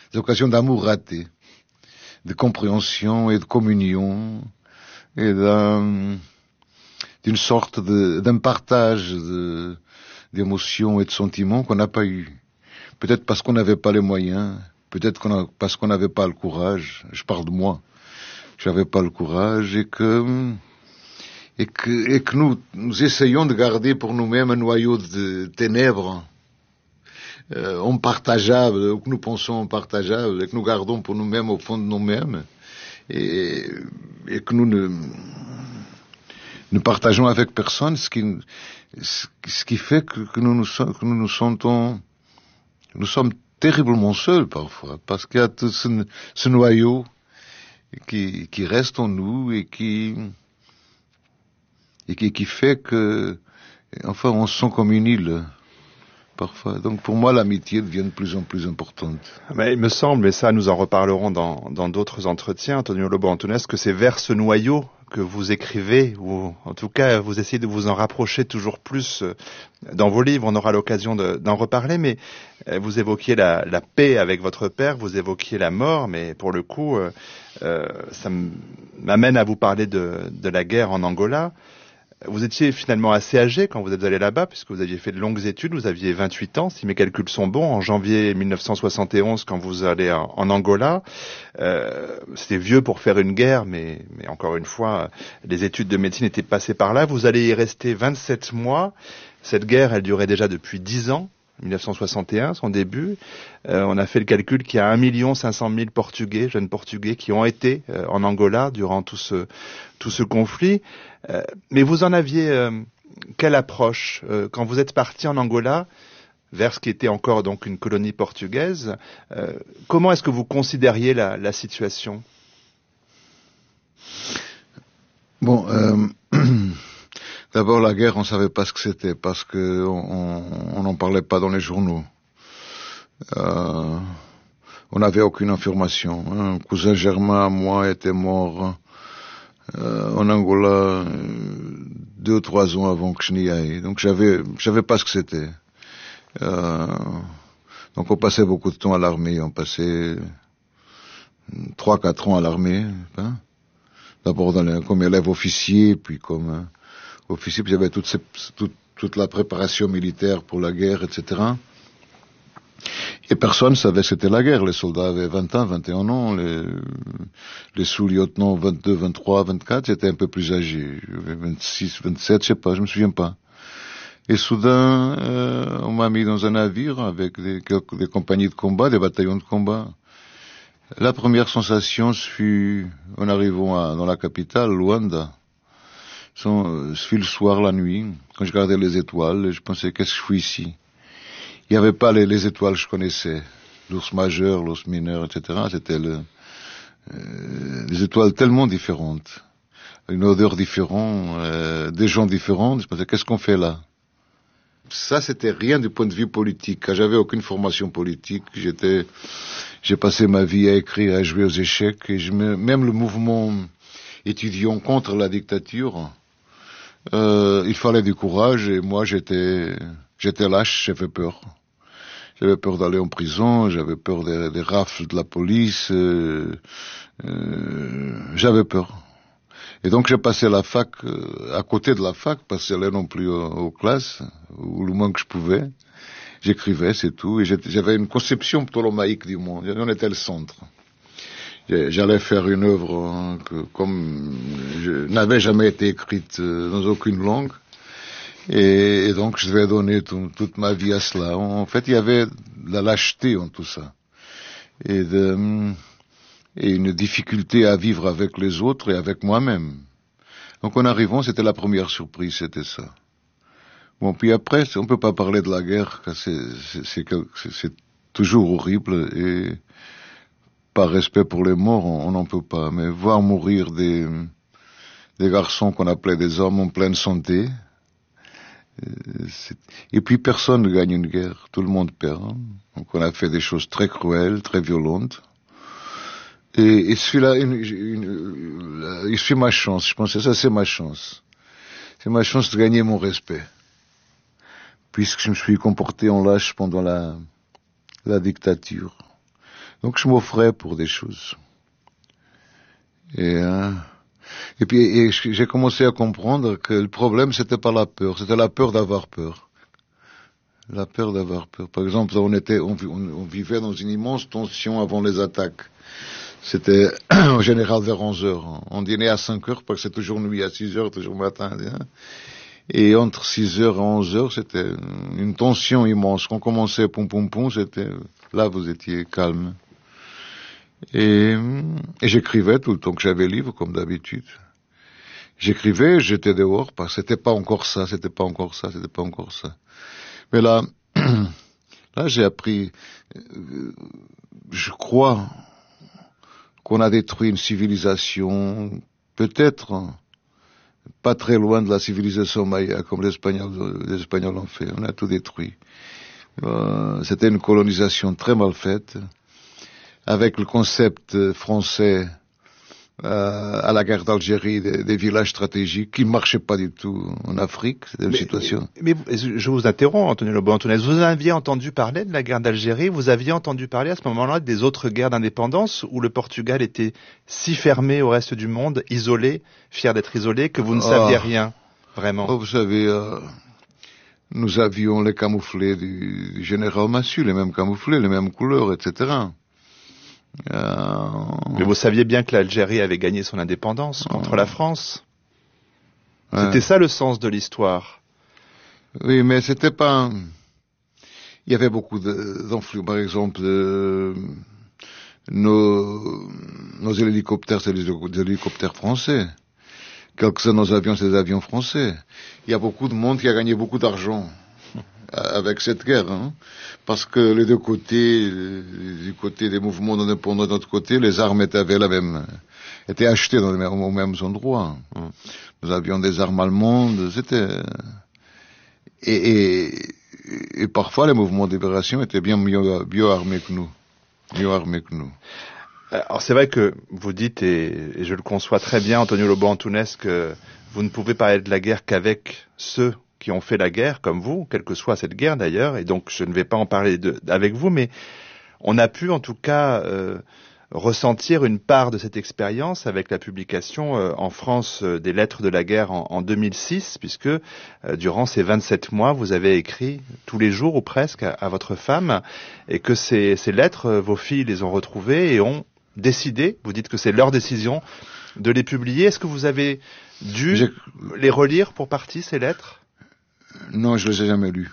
des occasions d'amour raté, de compréhension et de communion, et d'une sorte d'un partage d'émotions et de sentiments qu'on n'a pas eu. Peut-être parce qu'on n'avait pas les moyens, peut-être parce qu'on n'avait pas le courage. Je parle de moi. J'avais pas le courage et que nous essayons de garder pour nous-mêmes un noyau de ténèbres, partageable, ou que nous pensons partageable, et que nous gardons pour nous-mêmes au fond de nous-mêmes, et que nous ne partageons avec personne, ce qui fait que nous sentons, nous sommes terriblement seuls parfois, parce qu'il y a tout ce noyau qui reste en nous et qui fait que, enfin, on se sent comme une île, parfois. Donc, pour moi, l'amitié devient de plus en plus importante. Mais il me semble, mais ça, nous en reparlerons dans d'autres entretiens, Antonio Lobo Antunes, que c'est vers ce noyau que vous écrivez, ou en tout cas, vous essayez de vous en rapprocher toujours plus dans vos livres. On aura l'occasion d'en reparler, mais vous évoquiez la paix avec votre père, vous évoquiez la mort, mais pour le coup, ça m'amène à vous parler de la guerre en Angola. Vous étiez finalement assez âgé quand vous êtes allé là-bas, puisque vous aviez fait de longues études, vous aviez 28 ans, si mes calculs sont bons, en janvier 1971, quand vous allez en Angola. C'était vieux pour faire une guerre, mais encore une fois, les études de médecine étaient passées par là. Vous allez y rester 27 mois. Cette guerre, elle durait déjà depuis 10 ans. 1961, son début. On a fait le calcul qu'il y a 1 500 000 Portugais, jeunes Portugais, qui ont été en Angola durant tout ce conflit. Mais vous en aviez quelle approche quand vous êtes parti en Angola vers ce qui était encore donc une colonie portugaise? Comment est-ce que vous considériez la situation? Bon, d'abord la guerre, on savait pas ce que c'était parce que on n'en parlait pas dans les journaux. On n'avait aucune information. Un cousin germain à moi était mort en Angola 2 ou 3 ans avant que je n'y aille. Donc je savais pas ce que c'était. Donc on passait beaucoup de temps à l'armée. On passait 3-4 ans à l'armée. Hein. D'abord comme élève officier, puis comme officier, puis il y avait toute la préparation militaire pour la guerre, etc. Et personne ne savait que c'était la guerre. Les soldats avaient 20 ans, 21 ans, les sous-lieutenants 22, 23, 24, j'étais un peu plus âgé, 26, 27, je sais pas, je me souviens pas. Et soudain, on m'a mis dans un navire avec des compagnies de combat, des bataillons de combat. La première sensation fut, en arrivant dans la capitale, Luanda, ce fut le soir, la nuit, quand je regardais les étoiles, je pensais, qu'est-ce que je fais ici? Il n'y avait pas les étoiles que je connaissais, l'ours majeur, l'ours mineur, etc. C'était des étoiles tellement différentes, une odeur différente, des gens différents. Je pensais, qu'est-ce qu'on fait là? Ça, c'était rien du point de vue politique. Car j'avais aucune formation politique. J'ai passé ma vie à écrire, à jouer aux échecs. Et même le mouvement étudiant contre la dictature, il fallait du courage. Et moi, j'étais lâche, j'avais peur. J'avais peur d'aller en prison, j'avais peur des rafles de la police, j'avais peur. Et donc j'ai passé la fac, à côté de la fac, parce que j'allais non plus aux classes, ou le moins que je pouvais. J'écrivais, c'est tout, et j'avais une conception ptolemaïque du monde, on était le centre. J'allais faire une œuvre comme je n'avais jamais été écrite dans aucune langue. Et donc, je devais donner toute ma vie à cela. En fait, il y avait de la lâcheté en tout ça. Et une difficulté à vivre avec les autres et avec moi-même. Donc, en arrivant, c'était la première surprise, c'était ça. Bon, puis après, on peut pas parler de la guerre, car c'est toujours horrible, et par respect pour les morts, on n'en peut pas. Mais voir mourir des garçons qu'on appelait des hommes en pleine santé, et puis personne ne gagne une guerre, tout le monde perd. Hein. Donc on a fait des choses très cruelles, très violentes. Et celui-là, il suit ma chance. Je pense que ça, c'est ma chance. C'est ma chance de gagner mon respect. Puisque je me suis comporté en lâche pendant la dictature. Donc je m'offrais pour des choses. Et puis j'ai commencé à comprendre que le problème c'était pas la peur, c'était la peur d'avoir peur. La peur d'avoir peur. Par exemple, on vivait dans une immense tension avant les attaques. C'était en général vers 11 heures. On dînait à 5 heures parce que c'est toujours nuit, à 6 heures, toujours matin. Et entre 6 heures et 11 heures, c'était une tension immense. Quand on commençait poum poum poum, c'était, là vous étiez calme. Et j'écrivais tout le temps que j'avais livre, comme d'habitude. J'écrivais, j'étais dehors, parce que c'était pas encore ça. Mais là, j'ai appris, je crois qu'on a détruit une civilisation, peut-être pas très loin de la civilisation maya, comme les Espagnols l'ont fait. On a tout détruit. C'était une colonisation très mal faite, avec le concept français à la guerre d'Algérie, des villages stratégiques qui ne marchaient pas du tout en Afrique. C'était une situation. Mais je vous interromps, Antonio Lobo Antunes. Vous aviez entendu parler de la guerre d'Algérie, vous aviez entendu parler à ce moment-là des autres guerres d'indépendance où le Portugal était si fermé au reste du monde, isolé, fier d'être isolé, que vous ne saviez rien, vraiment. Vous savez, nous avions les camouflés du général Massu, les mêmes camouflés, les mêmes couleurs, etc. Mais vous saviez bien que l'Algérie avait gagné son indépendance contre la France. C'était ça le sens de l'histoire. Oui, mais c'était pas... Il y avait beaucoup d'influence. Par exemple, nos hélicoptères, c'est des hélicoptères français. Quelques-uns de nos avions, c'est des avions français. Il y a beaucoup de monde qui a gagné beaucoup d'argent avec cette guerre, parce que les deux côtés, du côté des mouvements indépendants de notre côté, les armes étaient achetées aux mêmes endroits. Nous avions des armes allemandes, et parfois les mouvements de libération étaient bien mieux armés que nous. Alors c'est vrai que vous dites, et je le conçois très bien, Antonio Lobo Antunes, que vous ne pouvez parler de la guerre qu'avec ceux qui ont fait la guerre, comme vous, quelle que soit cette guerre d'ailleurs, et donc je ne vais pas en parler avec vous, mais on a pu en tout cas ressentir une part de cette expérience avec la publication en France des lettres de la guerre en 2006, puisque durant ces 27 mois, vous avez écrit tous les jours ou presque à votre femme, et que ces lettres, vos filles les ont retrouvées et ont décidé, vous dites que c'est leur décision, de les publier. Est-ce que vous avez dû les relire pour partie, ces lettres ? Non, je les ai jamais lues.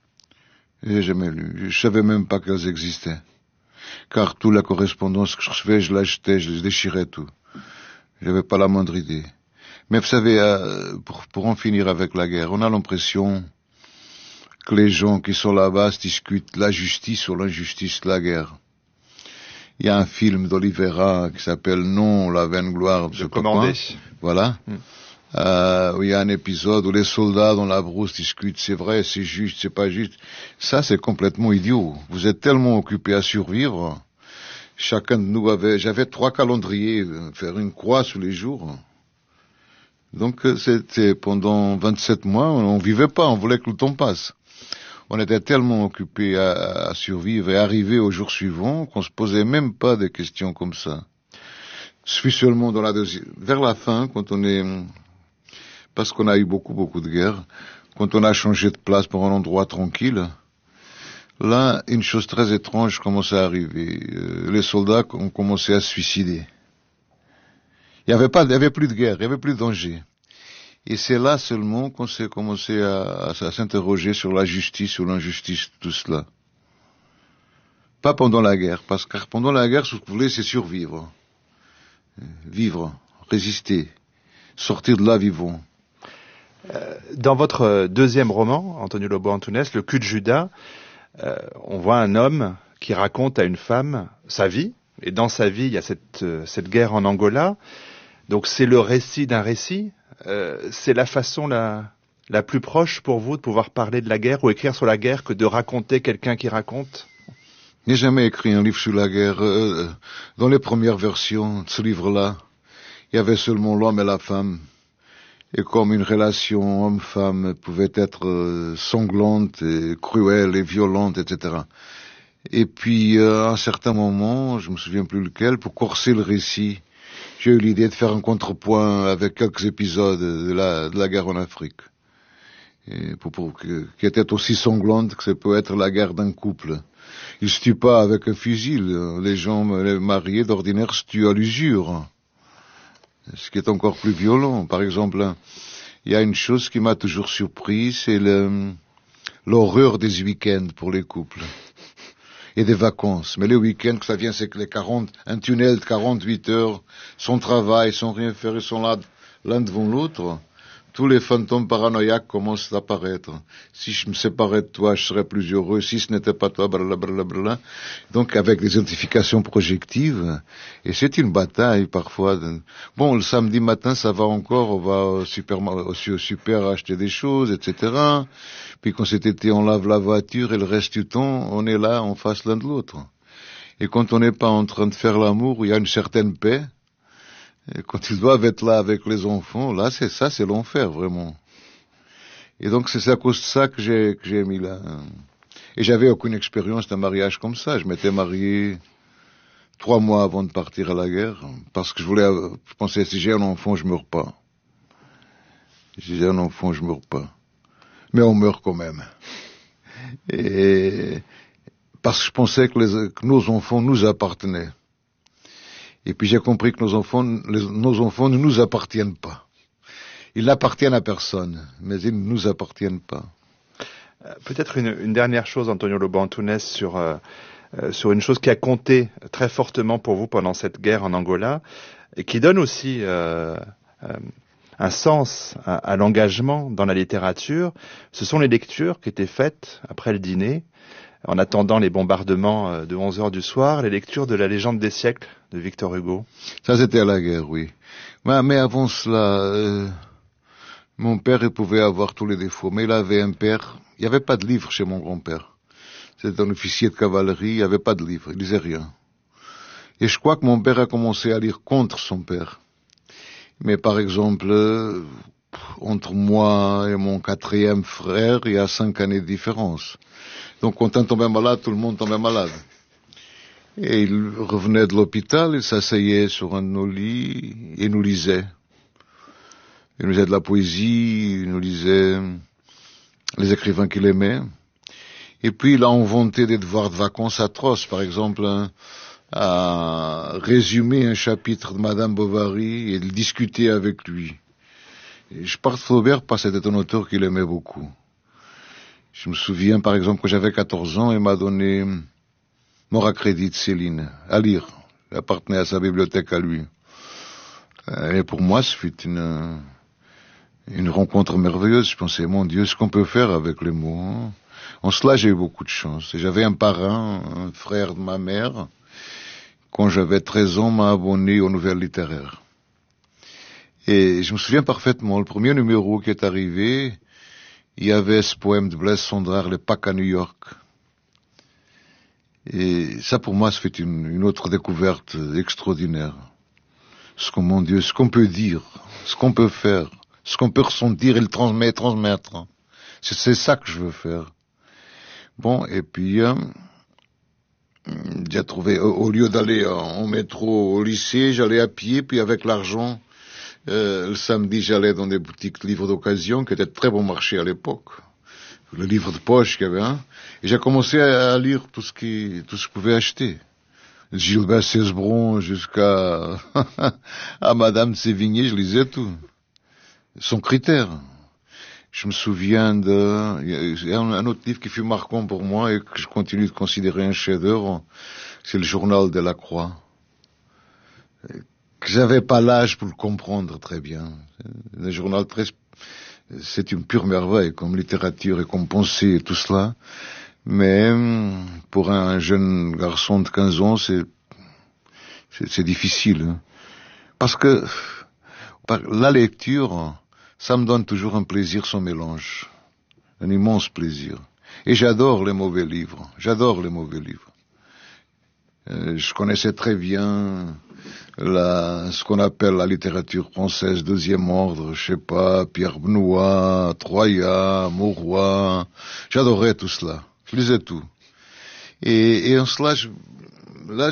Je savais même pas qu'elles existaient. Car toute la correspondance que je recevais, je l'achetais, je les déchirais tout. J'avais pas la moindre idée. Mais vous savez, pour en finir avec la guerre, on a l'impression que les gens qui sont là-bas se discutent la justice ou l'injustice de la guerre. Il y a un film d'Olivera qui s'appelle Non, la vaine gloire de Commandé. Voilà. Où il y a un épisode où les soldats dans la brousse discutent, c'est vrai, c'est juste, c'est pas juste. Ça, c'est complètement idiot. Vous êtes tellement occupés à survivre. Chacun de nous j'avais 3 calendriers, faire une croix tous les jours. Donc, c'était pendant 27 mois, on vivait pas, on voulait que le temps passe. On était tellement occupés à survivre et arriver au jour suivant qu'on se posait même pas des questions comme ça. Je suis seulement vers la fin, parce qu'on a eu beaucoup de guerres, quand on a changé de place pour un endroit tranquille, là, une chose très étrange commençait à arriver. Les soldats ont commencé à se suicider. Il y avait plus de guerre, il y avait plus de danger. Et c'est là seulement qu'on s'est commencé à s'interroger sur la justice, sur l'injustice, tout cela. Pas pendant la guerre, parce que pendant la guerre, ce que vous voulez, c'est survivre. Vivre, résister, sortir de là vivant. Dans votre deuxième roman, Antonio Lobo Antunes, Le cul de Judas, on voit un homme qui raconte à une femme sa vie, et dans sa vie, il y a cette guerre en Angola. Donc c'est le récit d'un récit. C'est la façon la plus proche pour vous de pouvoir parler de la guerre ou écrire sur la guerre que de raconter quelqu'un qui raconte. Je n'ai jamais écrit un livre sur la guerre. Dans les premières versions de ce livre-là, il y avait seulement l'homme et la femme. Et comme une relation homme-femme pouvait être sanglante, et cruelle et violente, etc. Et puis, à un certain moment, je me souviens plus lequel, pour corser le récit, j'ai eu l'idée de faire un contrepoint avec quelques épisodes de la guerre en Afrique. Et qui était aussi sanglante que ça peut être la guerre d'un couple. Ils se tuent pas avec un fusil. Les gens les mariés d'ordinaire se tuent à l'usure. Ce qui est encore plus violent. Par exemple, il y a une chose qui m'a toujours surpris, c'est l'horreur des week-ends pour les couples. Et des vacances. Mais les week-ends, que ça vient, c'est que un tunnel de 48 heures, sans travail, sans rien faire, ils sont là, l'un devant l'autre. Tous les fantômes paranoïaques commencent à apparaître. Si je me séparais de toi, je serais plus heureux. Si ce n'était pas toi, blablabla. Donc, avec des identifications projectives. Et c'est une bataille, parfois. Bon, le samedi matin, ça va encore. On va au super acheter des choses, etc. Puis quand cet été, on lave la voiture et le reste du temps, on est là, en face l'un de l'autre. Et quand on n'est pas en train de faire l'amour, il y a une certaine paix. Et quand ils doivent être là avec les enfants, là, c'est l'enfer, vraiment. Et donc, c'est à cause de ça que j'ai mis là. Et j'avais aucune expérience d'un mariage comme ça. Je m'étais marié 3 mois avant de partir à la guerre, parce que je pensais, si j'ai un enfant, je meurs pas. Si j'ai un enfant, je meurs pas. Mais on meurt quand même. Et parce que je pensais que nos enfants nous appartenaient. Et puis j'ai compris que nos enfants ne nous appartiennent pas. Ils n'appartiennent à personne, mais ils ne nous appartiennent pas. Peut-être une dernière chose, Antonio Lobo Antunes, sur une chose qui a compté très fortement pour vous pendant cette guerre en Angola, et qui donne aussi un sens à l'engagement dans la littérature. Ce sont les lectures qui étaient faites après le dîner, en attendant les bombardements de 11 heures du soir, les lectures de La Légende des siècles de Victor Hugo. Ça, c'était à la guerre, oui. Mais avant cela, mon père, il pouvait avoir tous les défauts, mais il avait un père. Il n'y avait pas de livre chez mon grand-père. C'était un officier de cavalerie, il n'y avait pas de livre, il lisait rien. Et je crois que mon père a commencé à lire contre son père. Mais par exemple, entre moi et mon 4e frère, il y a 5 années de différence. Donc quand un tombait malade, tout le monde tombait malade. Et il revenait de l'hôpital, il s'asseyait sur un de nos lits et nous lisait. Il nous lisait de la poésie, il nous lisait les écrivains qu'il aimait. Et puis il a inventé des devoirs de vacances atroces, par exemple à résumer un chapitre de Madame Bovary et le discuter avec lui. Et je parle de Flaubert parce que c'était un auteur qu'il aimait beaucoup. Je me souviens, par exemple, que j'avais 14 ans, il m'a donné Mort à crédit de Céline, à lire. Il appartenait à sa bibliothèque à lui. Et pour moi, ce fut une rencontre merveilleuse. Je pensais, mon Dieu, ce qu'on peut faire avec les mots. Hein. En cela, j'ai eu beaucoup de chance. Et j'avais un parrain, un frère de ma mère, quand j'avais 13 ans, m'a abonné aux nouvelles littéraires. Et je me souviens parfaitement, le premier numéro qui est arrivé, il y avait ce poème de Blaise Cendrars, Les Pâques à New York. Et ça, pour moi, ça fait une autre découverte extraordinaire. Mon Dieu, ce qu'on peut dire, ce qu'on peut faire, ce qu'on peut ressentir et le transmettre. C'est ça que je veux faire. Bon, et puis, j'ai trouvé, au lieu d'aller en métro au lycée, j'allais à pied, puis avec l'argent, le samedi, j'allais dans des boutiques de livres d'occasion, qui étaient de très bon marché à l'époque. Le livre de poche qu'il y avait, hein. Et j'ai commencé à lire tout ce que je pouvais acheter. Gilbert Cesbron jusqu'à à Madame de Sévigné, je lisais tout. Son critère. Je me souviens il y a un autre livre qui fut marquant pour moi et que je continue de considérer un chef-d'œuvre, c'est le Journal de la Croix. Que j'avais pas l'âge pour le comprendre très bien. Le journal c'est une pure merveille comme littérature et comme pensée et tout cela. Mais pour un jeune garçon de 15 ans, c'est difficile. Hein. Parce que la lecture, ça me donne toujours un plaisir sans mélange. Un immense plaisir. Et j'adore les mauvais livres. Je connaissais très bien ce qu'on appelle la littérature française deuxième ordre, je sais pas, Pierre Benoît, Troyat, Mauroy. J'adorais tout cela. Je lisais tout. Et en cela,